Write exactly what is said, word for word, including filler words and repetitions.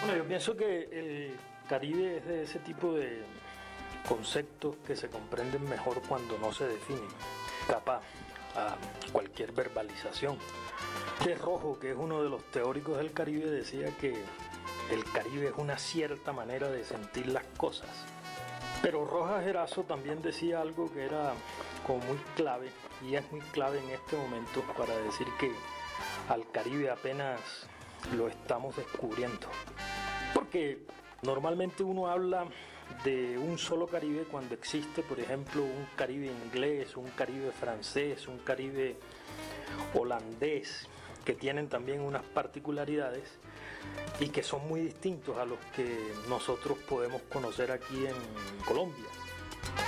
Bueno, yo pienso que el Caribe es de ese tipo de conceptos que se comprenden mejor cuando no se definen, capaz a cualquier verbalización. De Rojo, que es uno de los teóricos del Caribe, decía que el Caribe es una cierta manera de sentir las cosas. Pero Rojas Erazo también decía algo que era como muy clave, y es muy clave en este momento para decir que al Caribe apenas lo estamos descubriendo. Porque normalmente uno habla de un solo Caribe cuando existe, por ejemplo, un Caribe inglés, un Caribe francés, un Caribe holandés, que tienen también unas particularidades y que son muy distintos a los que nosotros podemos conocer aquí en Colombia.